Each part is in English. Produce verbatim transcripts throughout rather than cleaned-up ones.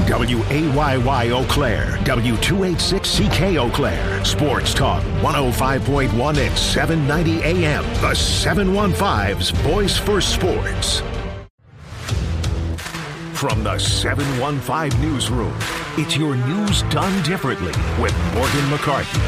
W A Y Y Eau Claire, W two eighty-six C K Eau Claire, Sports Talk one oh five point one at seven ninety A M. The seven fifteen's Voice for Sports. From the seven fifteen Newsroom, it's your news done differently with Morgan McCarthy.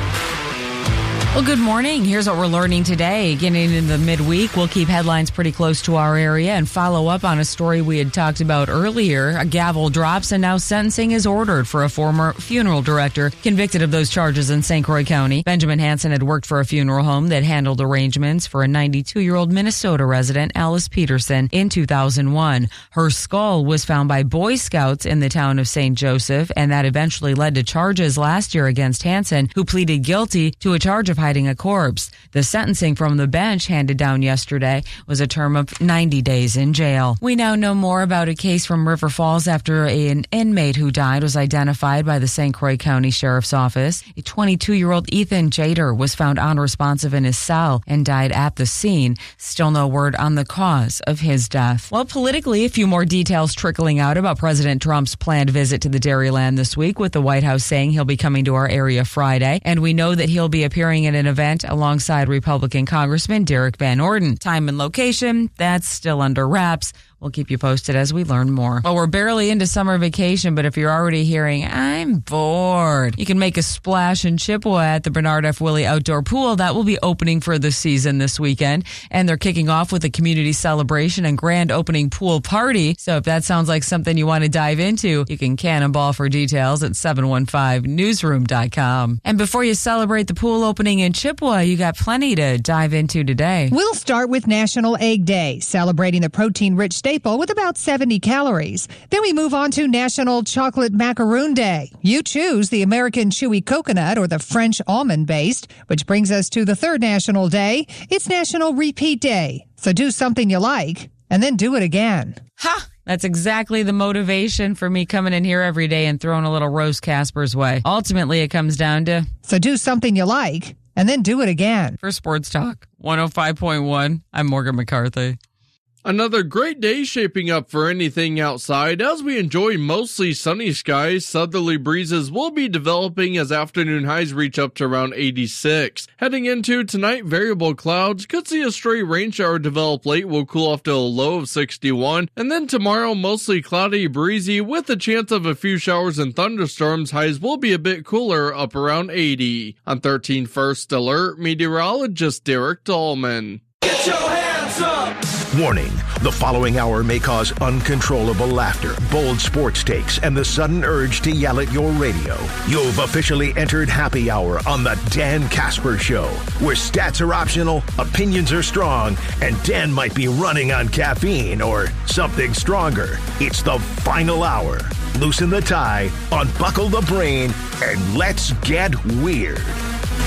Well, good morning. Here's what we're learning today. Getting into the midweek, we'll keep headlines pretty close to our area and follow up on a story we had talked about earlier. A gavel drops and now sentencing is ordered for a former funeral director convicted of those charges in Saint Croix County. Benjamin Hansen had worked for a funeral home that handled arrangements for a ninety-two-year-old Minnesota resident, Alice Peterson, in two thousand one. Her skull was found by Boy Scouts in the town of Saint Joseph, and that eventually led to charges last year against Hansen, who pleaded guilty to a charge of hiding a corpse. The sentencing from the bench handed down yesterday was a term of ninety days in jail. We now know more about a case from River Falls after an inmate who died was identified by the Saint Croix County Sheriff's Office. A twenty-two-year-old Ethan Jader was found unresponsive in his cell and died at the scene. Still no word on the cause of his death. Well, politically, a few more details trickling out about President Trump's planned visit to the Dairyland this week, with the White House saying he'll be coming to our area Friday, and we know that he'll be appearing at an event alongside Republican Congressman Derek Van Orden. Time and location, that's still under wraps. We'll keep you posted as we learn more. Well, we're barely into summer vacation, but if you're already hearing, I'm bored, you can make a splash in Chippewa at the Bernard F. Willey Outdoor Pool. That will be opening for the season this weekend, and they're kicking off with a community celebration and grand opening pool party. So if that sounds like something you want to dive into, you can cannonball for details at seven fifteen newsroom dot com. And before you celebrate the pool opening in Chippewa, you got plenty to dive into today. We'll start with National Egg Day, celebrating the protein-rich staple with about seventy calories. Then we move on to National Chocolate Macaroon Day. You choose the American Chewy Coconut or the French Almond-based, which brings us to the third National Day. It's National Repeat Day. So do something you like and then do it again. Ha! That's exactly the motivation for me coming in here every day and throwing a little roast Casper's way. Ultimately, it comes down to, so do something you like and then do it again. For Sports Talk one oh five point one, I'm Morgan McCarthy. Another great day shaping up for anything outside. As we enjoy mostly sunny skies, southerly breezes will be developing as afternoon highs reach up to around eighty-six. Heading into tonight, variable clouds. Could see a stray rain shower develop late. Will cool off to a low of sixty-one. And then tomorrow, mostly cloudy, breezy, with a chance of a few showers and thunderstorms. Highs will be a bit cooler, up around eighty. On thirteen First Alert, meteorologist Derek Dahlman. Get your hands up! Warning, the following hour may cause uncontrollable laughter, bold sports takes, and the sudden urge to yell at your radio. You've officially entered happy hour on the Dan Casper Show, where stats are optional, opinions are strong, and Dan might be running on caffeine or something stronger. It's the final hour. Loosen the tie, unbuckle the brain, and let's get weird.